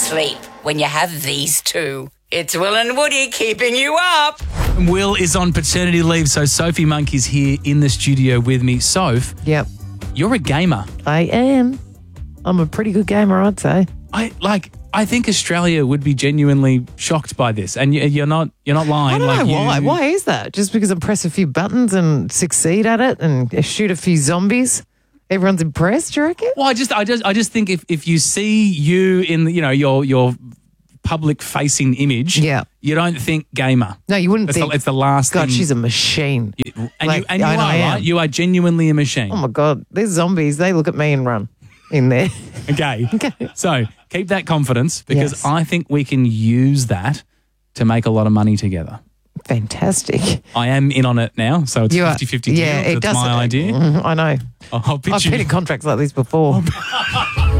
sleep when you have these two. It's Will and Woody keeping you up. Will is on paternity leave, so Sophie Monk is here in the studio with me. Soph, Yep, you're a gamer. I am. I'm a pretty good gamer, I'd say. I think Australia would be genuinely shocked by this, and you're not lying. I don't know why. Why is that? Just because I press a few buttons and succeed at it and shoot a few zombies, everyone's impressed, do you reckon? Well, I just think if you see you in the, your public facing image, Yeah. you don't think gamer. No, you wouldn't think. It's the last God, thing. she's a machine. And Like, you are, I am. right? You are genuinely a machine. Oh my God, these zombies, they look at me and run in there. Okay. So keep that confidence, because Yes. I think we can use that to make a lot of money together. Fantastic. I am in on it now, so it's You are- 50-50 deal. Yeah, it That's does. my idea. I know. I'll pitch I've you. been in contracts like this before.